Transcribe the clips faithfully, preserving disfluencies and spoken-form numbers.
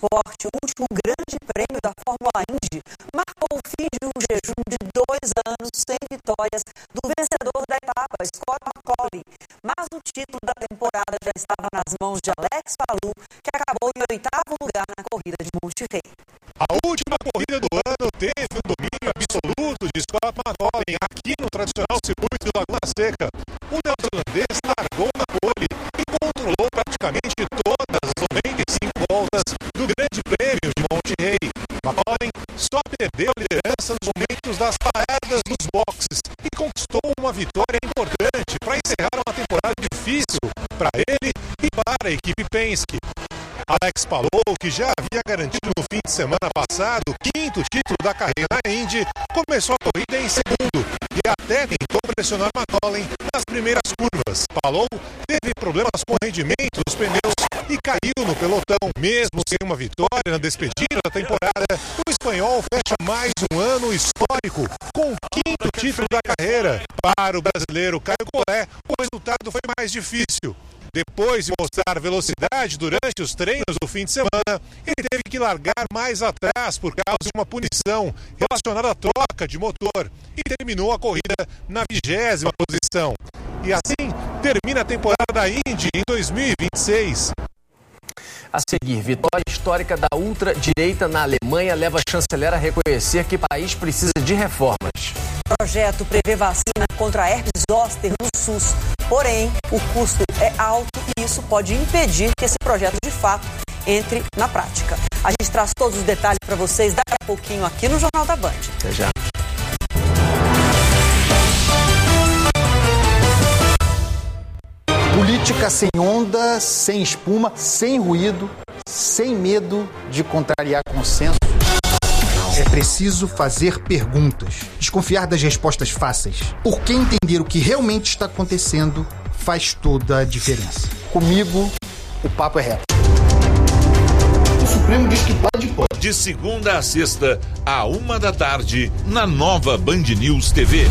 esporte, o último grande prêmio da Fórmula Indy marcou o fim de um jejum de dois anos sem vitórias do vencedor da etapa, Scott McLaughlin. Mas o título da temporada já estava nas mãos de Alex Palou, que acabou em oitavo lugar na corrida de Monterrey. A última corrida do ano teve o domínio absoluto de Scott McLaughlin aqui no tradicional circuito de Laguna Seca. O neozelandês largou na pole e controlou praticamente todas as noventa e cinco voltas do Grande Prêmio de Monterrey. McLaughlin só perdeu a liderança nos momentos das paradas dos boxes e conquistou uma vitória importante para encerrar uma temporada difícil para ele e para a equipe Penske. Alex Palou, que já havia garantido no fim de semana passado o quinto título da carreira na Indy, começou a corrida em segundo e até tentou pressionar McLaughlin nas primeiras curvas. Palou teve problemas com o rendimento dos pneus e caiu no pelotão. Mesmo sem uma vitória na despedida da temporada, o espanhol fecha mais um ano histórico com o quinto título da carreira. Para o brasileiro Caio Collet, o resultado foi mais difícil. Depois de mostrar velocidade durante os treinos do fim de semana, ele teve que largar mais atrás por causa de uma punição relacionada à troca de motor e terminou a corrida na vigésima posição. E assim termina a temporada da Indy em dois mil e vinte e seis. A seguir, vitória histórica da ultradireita na Alemanha leva a chanceler a reconhecer que o país precisa de reformas. O projeto prevê vacina contra a herpes zoster no SUS. Porém, o custo é alto e isso pode impedir que esse projeto, de fato, entre na prática. A gente traz todos os detalhes para vocês daqui a pouquinho aqui no Jornal da Band. Até já. Política sem onda, sem espuma, sem ruído, sem medo de contrariar consenso. É preciso fazer perguntas, desconfiar das respostas fáceis, porque entender o que realmente está acontecendo faz toda a diferença. Comigo, o papo é reto. O Supremo diz que pode, pode. De segunda a sexta, à uma da tarde, na nova Band News T V.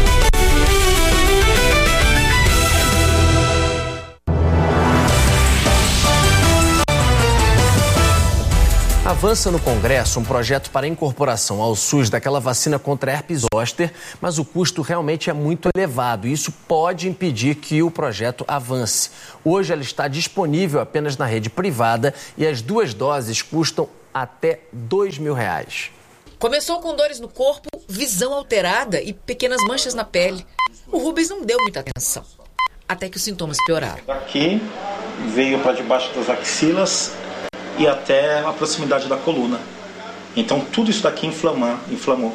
Avança no Congresso um projeto para a incorporação ao SUS daquela vacina contra a herpes zoster, mas o custo realmente é muito elevado e isso pode impedir que o projeto avance. Hoje ela está disponível apenas na rede privada e as duas doses custam até dois mil reais. Começou com dores no corpo, visão alterada e pequenas manchas na pele. O Rubens não deu muita atenção, até que os sintomas pioraram. Daqui veio para debaixo das axilas e até a proximidade da coluna. Então tudo isso daqui inflama, inflamou.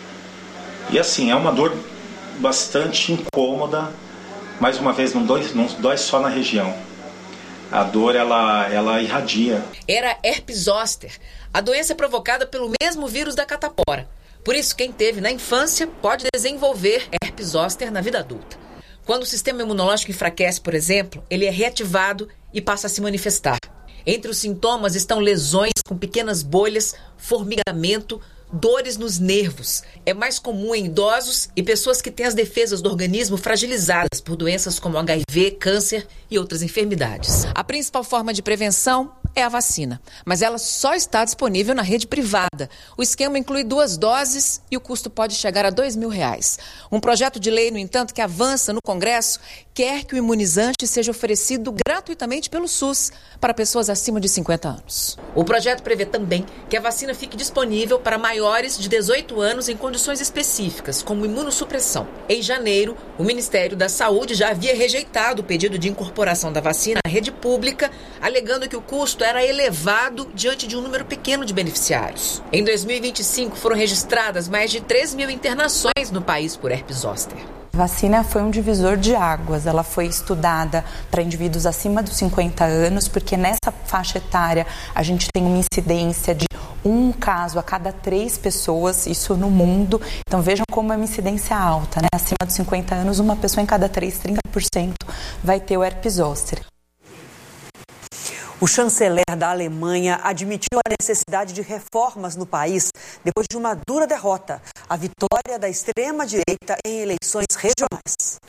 E assim, é uma dor bastante incômoda. Mais uma vez, não dói, não dói só na região. A dor, ela, ela irradia. Era herpes zoster. A doença é provocada pelo mesmo vírus da catapora. Por isso, quem teve na infância pode desenvolver herpes zoster na vida adulta. Quando o sistema imunológico enfraquece, por exemplo, ele é reativado e passa a se manifestar. Entre os sintomas estão lesões com pequenas bolhas, formigamento, dores nos nervos. É mais comum em idosos e pessoas que têm as defesas do organismo fragilizadas por doenças como H I V, câncer e outras enfermidades. A principal forma de prevenção é a vacina, mas ela só está disponível na rede privada. O esquema inclui duas doses e o custo pode chegar a dois mil reais. Um projeto de lei, no entanto, que avança no Congresso, quer que o imunizante seja oferecido gratuitamente pelo SUS para pessoas acima de cinquenta anos. O projeto prevê também que a vacina fique disponível para maiores de dezoito anos em condições específicas, como imunossupressão. Em janeiro, o Ministério da Saúde já havia rejeitado o pedido de incorporação da vacina à rede pública, alegando que o custo era elevado diante de um número pequeno de beneficiários. Em dois mil e vinte e cinco, foram registradas mais de três mil internações no país por herpes zoster. A vacina foi um divisor de águas. Ela foi estudada para indivíduos acima dos cinquenta anos, porque nessa faixa etária a gente tem uma incidência de um caso a cada três pessoas, isso no mundo. Então vejam como é uma incidência alta, né? Acima dos cinquenta anos, uma pessoa em cada três, trinta por cento vai ter o herpes zoster. O chanceler da Alemanha admitiu a necessidade de reformas no país depois de uma dura derrota, a vitória da extrema-direita em eleições regionais.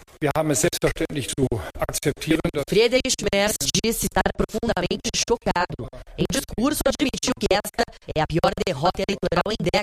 Friedrich Merz disse estar profundamente chocado. Em discurso, admitiu que esta é a pior derrota eleitoral em décadas.